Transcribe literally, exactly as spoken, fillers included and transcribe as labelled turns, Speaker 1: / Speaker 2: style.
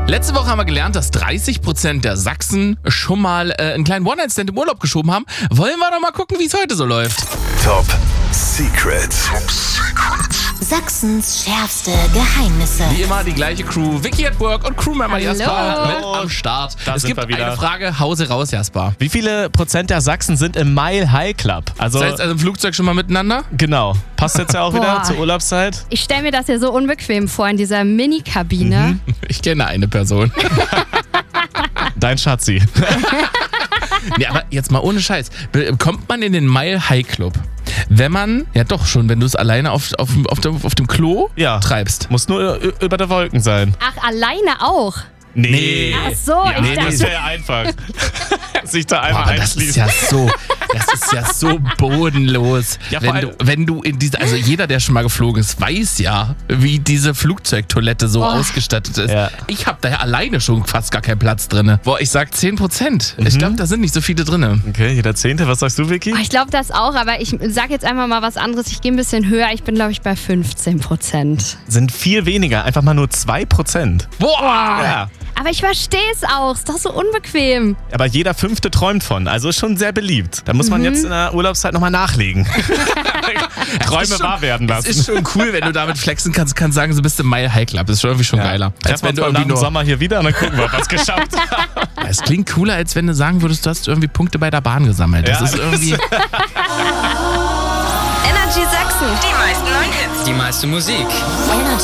Speaker 1: Letzte Woche haben wir gelernt, dass dreißig Prozent der Sachsen schon mal äh, einen kleinen One-Night-Stand im Urlaub geschoben haben. Wollen wir doch mal gucken, wie es heute so läuft.
Speaker 2: Top Secrets. Top Secrets.
Speaker 3: Sachsens schärfste Geheimnisse.
Speaker 1: Wie immer die gleiche Crew. Vicky at Work und Crewmember
Speaker 4: Hallo.
Speaker 1: Jasper mit am Start.
Speaker 5: Da
Speaker 1: es
Speaker 5: sind
Speaker 1: gibt
Speaker 5: wir wieder.
Speaker 1: eine Frage, Hause raus, Jasper.
Speaker 5: Wie viele Prozent der Sachsen sind im Mile High Club? Also,
Speaker 1: Das heißt also im Flugzeug schon mal miteinander?
Speaker 5: genau. Passt jetzt ja auch wieder
Speaker 4: Boah.
Speaker 5: zur Urlaubszeit.
Speaker 4: Ich stelle mir das ja so unbequem vor in dieser Mini-Kabine.
Speaker 1: Ich kenne eine Person.
Speaker 5: Dein Schatzi.
Speaker 1: Nee, aber jetzt mal ohne Scheiß. Be- Kommt man in den Mile High Club, wenn man, ja doch schon, wenn du es alleine auf, auf, auf, dem, auf dem Klo
Speaker 5: Ja.
Speaker 1: treibst?
Speaker 5: Muss nur ü- über der Wolken sein.
Speaker 4: Ach, alleine auch?
Speaker 5: Nee.
Speaker 4: Ach so,
Speaker 5: Ja,
Speaker 4: ich
Speaker 5: nee,
Speaker 4: dachte...
Speaker 5: das wäre einfach. Sich da
Speaker 1: Boah,
Speaker 5: einmal
Speaker 1: aber das ist
Speaker 5: einschließen.
Speaker 1: ja so, das ist ja so bodenlos.
Speaker 5: Ja, vor
Speaker 1: wenn, du,
Speaker 5: allem-
Speaker 1: wenn du in diese, also jeder, der schon mal geflogen ist, weiß ja, wie diese Flugzeugtoilette so ausgestattet ist.
Speaker 5: Ja.
Speaker 1: Ich habe da ja alleine schon fast gar keinen Platz drin. Boah, ich sag zehn Prozent. Ich glaube, da sind nicht so viele drin.
Speaker 5: Okay, jeder Zehnte. Was sagst du, Vicky?
Speaker 4: Oh, ich glaube das auch, aber ich sag jetzt einfach mal was anderes. Ich gehe ein bisschen höher. Ich bin, glaube ich, bei fünfzehn Prozent.
Speaker 5: Sind viel weniger. Einfach mal nur zwei Prozent.
Speaker 1: Boah!
Speaker 5: Ja.
Speaker 4: Aber ich verstehe es auch. Ist doch so unbequem.
Speaker 5: Aber jeder Fünfte träumt von. Also ist schon sehr beliebt. Da muss man jetzt in der Urlaubszeit nochmal nachlegen. Träume
Speaker 1: Ist schon-
Speaker 5: wahr werden
Speaker 1: Das
Speaker 5: lassen.
Speaker 1: ist schon cool, wenn du damit flexen kannst, kannst sagen, du bist im Mile High Club. Das ist schon irgendwie schon geiler.
Speaker 5: Als wenn du
Speaker 1: irgendwie
Speaker 5: im Sommer hier wieder und dann gucken wir, was geschafft.
Speaker 1: Es klingt cooler, als wenn du sagen würdest, du hast irgendwie Punkte bei der Bahn gesammelt. Das
Speaker 5: Ja.
Speaker 1: ist irgendwie.
Speaker 3: Energy Sachsen.
Speaker 6: Die meisten neuen Hits.
Speaker 7: Die meiste Musik.
Speaker 3: Energy